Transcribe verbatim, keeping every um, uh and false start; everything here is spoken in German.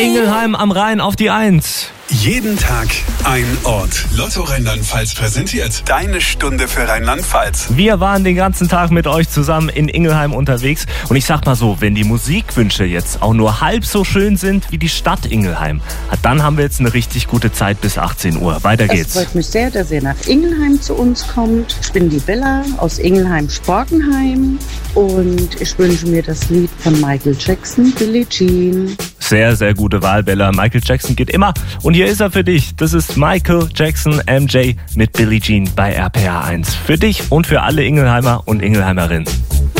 Ingelheim am Rhein auf die Eins. Jeden Tag ein Ort. Lotto Rheinland-Pfalz präsentiert deine Stunde für Rheinland-Pfalz. Wir waren den ganzen Tag mit euch zusammen in Ingelheim unterwegs. Und ich sag mal so, wenn die Musikwünsche jetzt auch nur halb so schön sind wie die Stadt Ingelheim, dann haben wir jetzt eine richtig gute Zeit bis achtzehn Uhr. Weiter geht's. Es freut mich sehr, dass ihr nach Ingelheim zu uns kommt. Ich bin die Bella aus Ingelheim-Sporkenheim und ich wünsche mir das Lied von Michael Jackson, Billie Jean. Sehr, sehr gute Wahl, Bella. Michael Jackson geht immer. Und hier ist er für dich. Das ist Michael Jackson M J mit Billie Jean bei R P R eins. Für dich und für alle Ingelheimer und Ingelheimerinnen.